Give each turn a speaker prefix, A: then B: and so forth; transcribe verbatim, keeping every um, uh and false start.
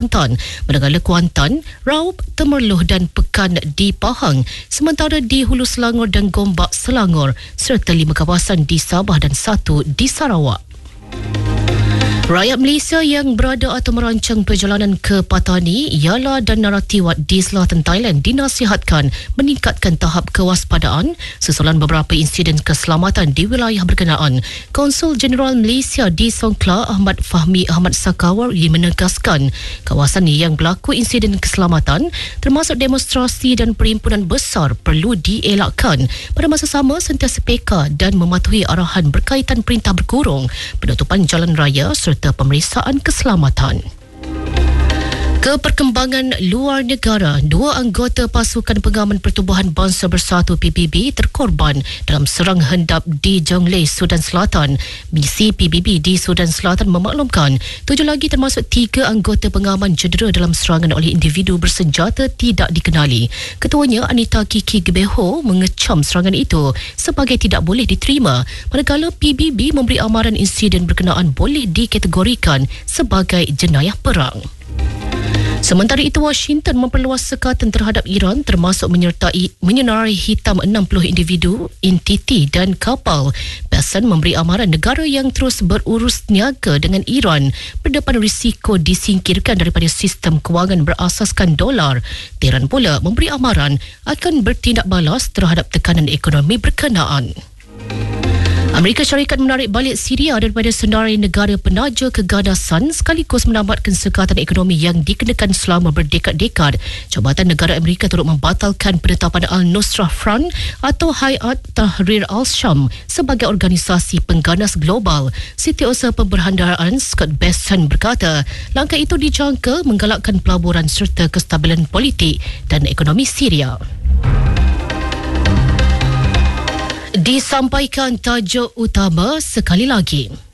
A: Kelantan, Manggala Kuantan, Raub, Temerloh dan Pekan di Pahang, sementara di Hulu Selangor dan Gombak Selangor serta lima kawasan di Sabah dan satu di Sarawak. Rakyat Malaysia yang berada atau merancang perjalanan ke Patani, Yala dan Naratiwat di selatan Thailand dinasihatkan meningkatkan tahap kewaspadaan susulan beberapa insiden keselamatan di wilayah berkenaan. Konsul Jeneral Malaysia di Songkla, Ahmad Fahmi Ahmad Sakawari menegaskan kawasan yang berlaku insiden keselamatan termasuk demonstrasi dan perhimpunan besar perlu dielakkan. Pada masa sama, sentiasa peka dan mematuhi arahan berkaitan perintah berkurung, penutupan jalan raya serta pemeriksaan keselamatan. Ke perkembangan luar negara, dua anggota Pasukan Pengaman Pertubuhan Bangsa Bersatu P B B terkorban dalam serang hendap di Jonglei, Sudan Selatan. Misi P B B di Sudan Selatan memaklumkan tujuh lagi termasuk tiga anggota pengaman cedera dalam serangan oleh individu bersenjata tidak dikenali. Ketuanya Anita Kiki Gebeho mengecam serangan itu sebagai tidak boleh diterima, manakala P B B memberi amaran insiden berkenaan boleh dikategorikan sebagai jenayah perang. Sementara itu, Washington memperluas sekatan terhadap Iran termasuk menyertai menyenarai hitam enam puluh individu, entiti dan kapal. Pesan memberi amaran negara yang terus berurus niaga dengan Iran berdepan risiko disingkirkan daripada sistem kewangan berasaskan dolar. Tehran pula memberi amaran akan bertindak balas terhadap tekanan ekonomi berkenaan. Amerika Syarikat menarik balik Syria daripada senarai negara penaja keganasan sekaligus menamatkan sekatan ekonomi yang dikenakan selama berdekad-dekad. Jabatan Negara Amerika turut membatalkan penetapan Al-Nusrah Front atau Hayat Tahrir Al-Sham sebagai organisasi pengganas global. Setiausaha Pemberhendaraan Scott Bessent berkata, langkah itu dijangka menggalakkan pelaburan serta kestabilan politik dan ekonomi Syria. Disampaikan tajuk utama sekali lagi.